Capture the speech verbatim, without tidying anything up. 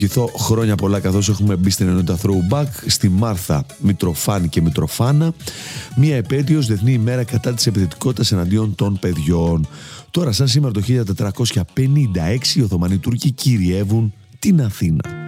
Ευχηθώ χρόνια πολλά, καθώς έχουμε μπει στην ενότητα Throwback, στη Μάρθα Μητροφάνη και Μητροφάνα, μία επέτειος Διεθνή ημέρα κατά της επιθετικότητας εναντίον των παιδιών. Τώρα, σαν σήμερα το χίλια τετρακόσια πενήντα έξι, οι Οθωμανοί Τούρκοι κυριεύουν την Αθήνα.